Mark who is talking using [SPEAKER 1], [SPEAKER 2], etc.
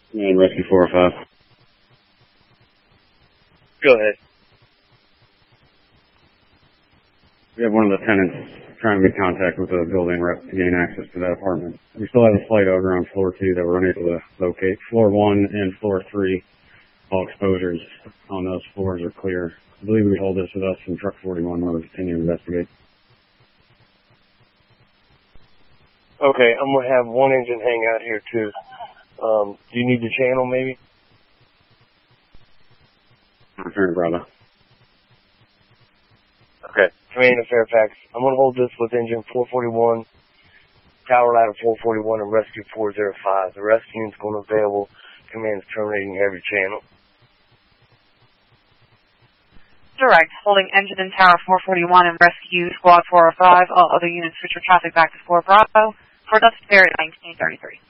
[SPEAKER 1] And Rescue 405.
[SPEAKER 2] Go ahead.
[SPEAKER 1] We have one of the tenants trying to make contact with the building rep to gain access to that apartment. We still have a flight over on floor 2 that we're unable to locate. Floor 1 and floor 3, all exposures on those floors are clear. I believe we hold this with us from truck 41 while we continue to investigate.
[SPEAKER 2] Okay, I'm going to have one engine hang out here too. Do you need the channel maybe?
[SPEAKER 1] Turn Bravo.
[SPEAKER 2] Okay. Command of Fairfax, I'm going to hold this with engine 441, tower ladder 441, and rescue 405. The rescue is going to available. Command is terminating every channel.
[SPEAKER 3] Direct, holding engine and tower 441 and rescue squad 405. All other units switch your traffic back to 4 Bravo. For Dust Ferry 1933.